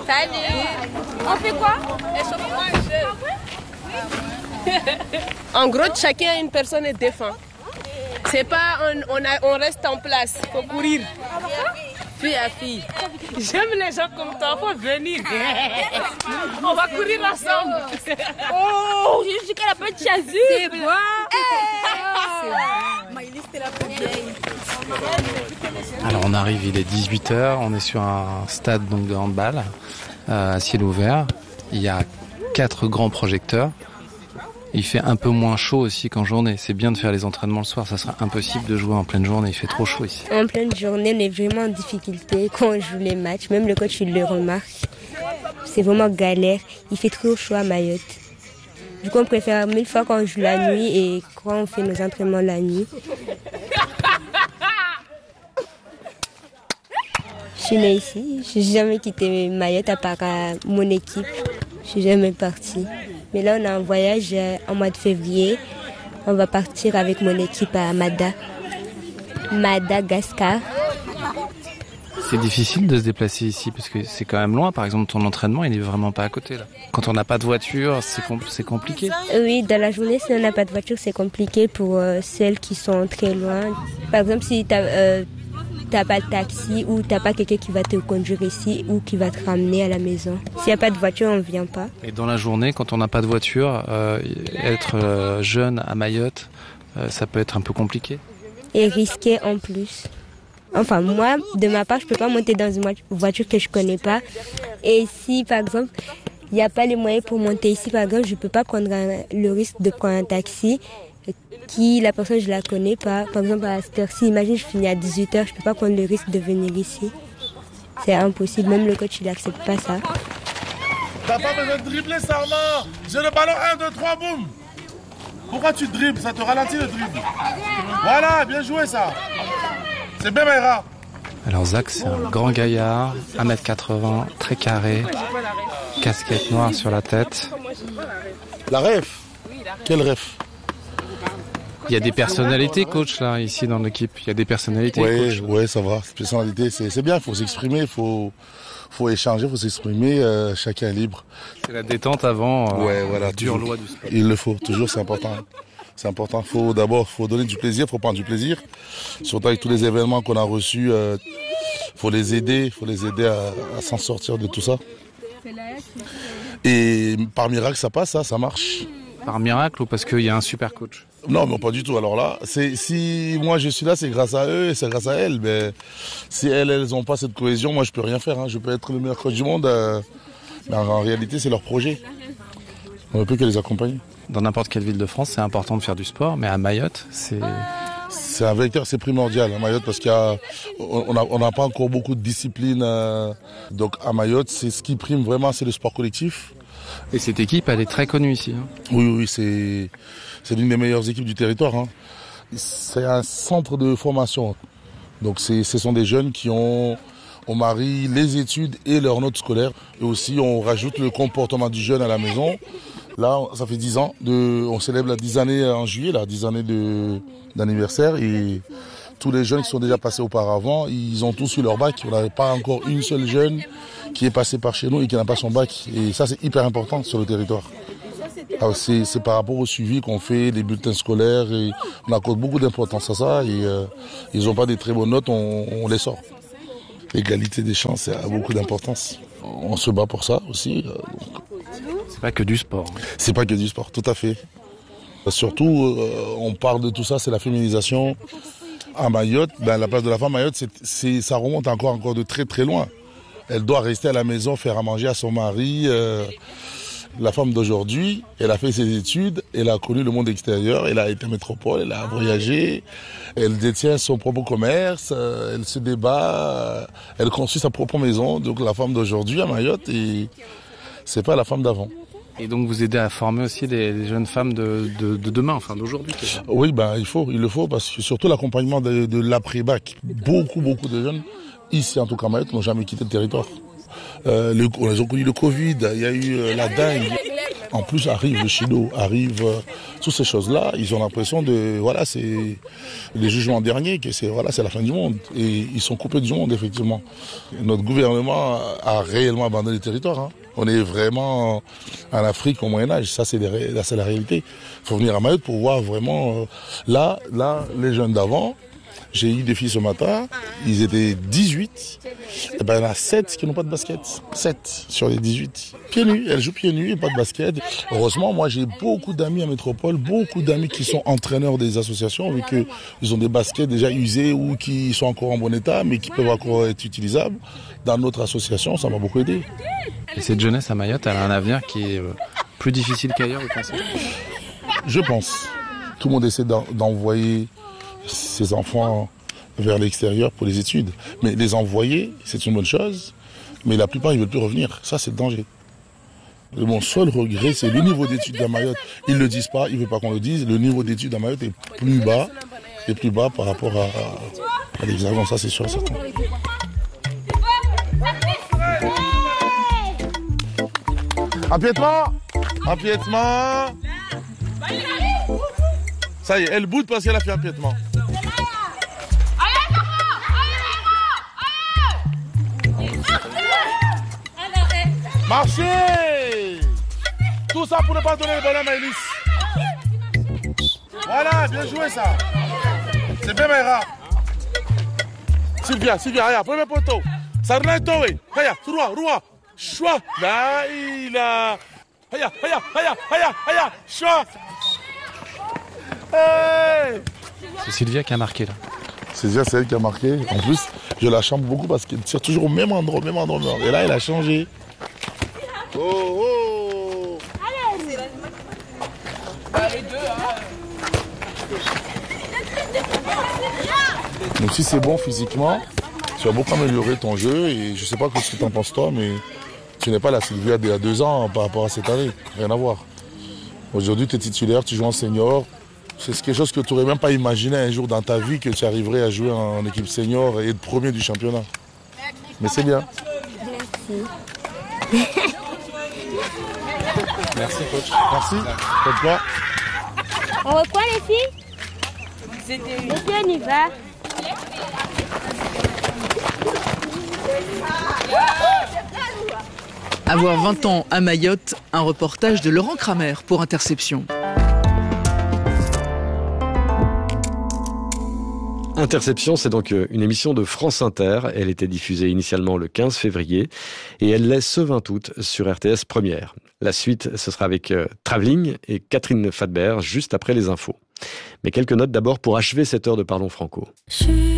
Salut. On fait quoi? En gros, chacun une personne est défend. C'est pas on reste en place, faut courir. Fille à fille. J'aime les gens comme toi, faut venir. On va courir ensemble. Oh, je suis qu'elle a pas de chazou. C'est bon. Maïlis, c'était la plus vieille. Alors on arrive, il est 18h, on est sur un stade donc, de handball à ciel ouvert. Il y a 4 grands projecteurs. Il fait un peu moins chaud aussi qu'en journée. C'est bien de faire les entraînements le soir, ça sera impossible de jouer en pleine journée, il fait trop chaud ici. En pleine journée, on est vraiment en difficulté quand on joue les matchs. Même le coach il le remarque. C'est vraiment galère, il fait trop chaud à Mayotte. Du coup on préfère 1000 fois quand on joue la nuit et quand on fait nos entraînements la nuit. Je suis née ici, je n'ai jamais quitté Mayotte à part mon équipe. Je suis jamais partie. Mais là, on a un voyage en mois de février. On va partir avec mon équipe à Madagascar. C'est difficile de se déplacer ici parce que c'est quand même loin. Par exemple, ton entraînement, il est vraiment pas à côté là. Quand on n'a pas de voiture, c'est compliqué. Oui, dans la journée, si on n'a pas de voiture, c'est compliqué pour celles qui sont très loin. Par exemple, si t'as pas de taxi ou t'as pas quelqu'un qui va te conduire ici ou qui va te ramener à la maison. S'il n'y a pas de voiture, on ne vient pas. Et dans la journée, quand on n'a pas de voiture, être jeune à Mayotte, ça peut être un peu compliqué. Et risqué en plus. Enfin, moi, de ma part, je ne peux pas monter dans une voiture que je ne connais pas. Et si, par exemple, il n'y a pas les moyens pour monter ici, par exemple, je ne peux pas prendre le risque de prendre un taxi. La personne, je la connais pas. Par exemple, à cette heure-ci, imagine, je finis à 18h, je peux pas prendre le risque de venir ici. C'est impossible, même le coach, il accepte pas ça. T'as pas besoin de dribbler, Sarma. J'ai le ballon, 1, 2, 3, boum. Pourquoi tu dribbles? Ça te ralentit le dribble. Voilà, bien joué ça. C'est bien, Maïra. Alors Zach, c'est un grand gaillard, 1m80, très carré, casquette noire sur la tête. La ref. Quelle ref? Il y a des personnalités, coach, là, ici dans l'équipe. Il y a des personnalités, coach. Oui, ça va. Personnalité, c'est bien. Il faut s'exprimer, il faut échanger, il faut s'exprimer. Chacun est libre. C'est la détente avant voilà, dure loi du sport. Il le faut, toujours, c'est important. C'est important. Faut donner du plaisir, faut prendre du plaisir. Surtout avec tous les événements qu'on a reçus, faut les aider à s'en sortir de tout ça. Et par miracle, ça passe, ça marche. Par miracle ou parce qu'il y a un super coach? Non, mais pas du tout. Alors là, si moi je suis là, c'est grâce à eux et c'est grâce à elles. Mais si elles n'ont pas cette cohésion, moi je peux rien faire. Je peux être le meilleur coach du monde. Mais en réalité, c'est leur projet. On ne peut que les accompagner. Dans n'importe quelle ville de France, c'est important de faire du sport, mais à Mayotte, c'est un vecteur, c'est primordial à Mayotte parce qu'on n'a pas encore beaucoup de disciplines. Donc à Mayotte, c'est ce qui prime vraiment, c'est le sport collectif. Et cette équipe, elle est très connue ici. Oui, c'est l'une des meilleures équipes du territoire. C'est un centre de formation. Donc ce sont des jeunes qui on marie les études et leurs notes scolaires. Et aussi, on rajoute le comportement du jeune à la maison. Là, ça fait 10 ans. On célèbre la 10 années en juillet, la 10 années d'anniversaire. Et tous les jeunes qui sont déjà passés auparavant, ils ont tous eu leur bac. On n'avait pas encore une seule jeune qui est passée par chez nous et qui n'a pas son bac. Et ça, c'est hyper important sur le territoire. Alors, c'est par rapport au suivi qu'on fait, les bulletins scolaires. Et on accorde beaucoup d'importance à ça. Et ils n'ont pas des très bonnes notes, on les sort. L'égalité des chances, ça a beaucoup d'importance. On se bat pour ça aussi. C'est pas que du sport. C'est pas que du sport, tout à fait. Surtout, on parle de tout ça, c'est la féminisation. À Mayotte, la place de la femme à Mayotte, ça remonte encore de très très loin. Elle doit rester à la maison, faire à manger à son mari. La femme d'aujourd'hui, elle a fait ses études, elle a connu le monde extérieur, elle a été métropole, elle a voyagé, elle détient son propre commerce, elle se débat, elle construit sa propre maison. Donc la femme d'aujourd'hui à Mayotte, c'est pas la femme d'avant. Et donc vous aidez à former aussi des jeunes femmes de demain, enfin d'aujourd'hui. Oui, il le faut, parce que surtout l'accompagnement de l'après-bac. Beaucoup de jeunes, ici en tout cas à Mayotte, n'ont jamais quitté le territoire. Ils ont connu le Covid, il y a eu la dengue. En plus, arrive le Shido, toutes ces choses-là, ils ont l'impression de, voilà, c'est les jugements derniers, que c'est la fin du monde. Et ils sont coupés du monde, effectivement. Notre gouvernement a réellement abandonné le territoire, hein. On est vraiment en Afrique au Moyen-Âge, ça c'est la réalité. Il faut venir à Mayotte pour voir vraiment, là, les jeunes d'avant. J'ai eu des filles ce matin, ils étaient 18, et ben il y en a 7 qui n'ont pas de basket. 7 sur les 18. Pieds nus, elles jouent pieds nus et pas de basket. Heureusement, moi j'ai beaucoup d'amis à Métropole, beaucoup d'amis qui sont entraîneurs des associations, vu qu'ils ont des baskets déjà usés ou qui sont encore en bon état, mais qui peuvent encore être utilisables. Dans notre association, ça m'a beaucoup aidé. Et cette jeunesse à Mayotte, elle a un avenir qui est plus difficile qu'ailleurs, vous pensez ? Je pense. Tout le monde essaie d'envoyer ses enfants vers l'extérieur pour les études. Mais les envoyer, c'est une bonne chose, mais la plupart, ils ne veulent plus revenir. Ça, c'est le danger. Mon seul regret, c'est le niveau d'études à Mayotte. Ils ne le disent pas, ils ne veulent pas qu'on le dise. Le niveau d'études à Mayotte est plus bas par rapport à l'Hexagone. Ça, c'est sûr et certain. Empiètement. Ça y est, elle boude parce qu'elle a fait empiètement. Marchez! Tout ça pour ne pas donner le ballon à Elise. Voilà, bien joué ça. C'est bien Maïra. Sylvia, regarde, premier poteau. Ça rentre, oui. Regarde, Roua. Choix. Là, il a. Regarde, choix. Hey! C'est Sylvia qui a marqué là. Sylvia, c'est elle qui a marqué. En plus, je la chante beaucoup parce qu'elle tire toujours au même endroit. Et là, elle a changé. Oh! Donc si c'est bon physiquement, tu vas beaucoup améliorer ton jeu. Et je sais pas ce que tu en penses toi, mais tu n'es pas la Sylvia d'il y a 2 ans par rapport à cette année. Rien à voir. Aujourd'hui, tu es titulaire, tu joues en senior. C'est quelque chose que tu n'aurais même pas imaginé un jour dans ta vie que tu arriverais à jouer en équipe senior et être premier du championnat. Mais c'est bien. Merci coach. Merci. Comme toi. On reprend les filles? Les filles, on y va. Avoir 20 ans à Mayotte, un reportage de Laurent Kramer pour Interception. Interception, c'est donc une émission de France Inter. Elle était diffusée initialement le 15 février et elle l'est ce 20 août sur RTS Première. La suite, ce sera avec Travelling et Catherine Fadbert juste après les infos. Mais quelques notes d'abord pour achever cette heure de Parlons Franco.